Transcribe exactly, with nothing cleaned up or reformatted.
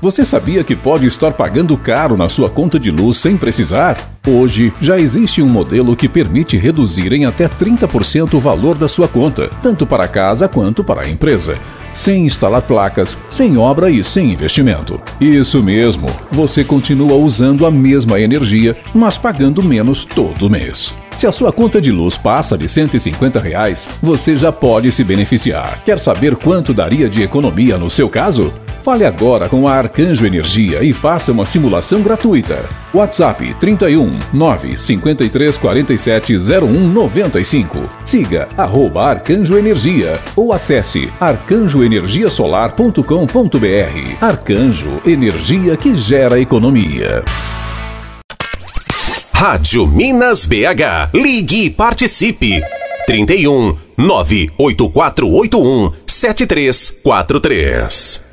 Você sabia que pode estar pagando caro na sua conta de luz sem precisar? Hoje, já existe um modelo que permite reduzir em até trinta por cento o valor da sua conta, tanto para a casa quanto para a empresa, sem instalar placas, sem obra e sem investimento. Isso mesmo, você continua usando a mesma energia, mas pagando menos todo mês. Se a sua conta de luz passa de cento e cinquenta reais, você já pode se beneficiar. Quer saber quanto daria de economia no seu caso? Fale agora com a Arcanjo Energia e faça uma simulação gratuita. WhatsApp trinta e um, nove, cinquenta e três, quarenta e sete, zero um, noventa e cinco. Siga arroba Arcanjo Energia ou acesse arcanjo energia solar ponto com ponto br. Arcanjo, energia que gera economia. Rádio Minas B H. Ligue e participe. trinta e um, nove oito quatro oito um, sete três quatro três.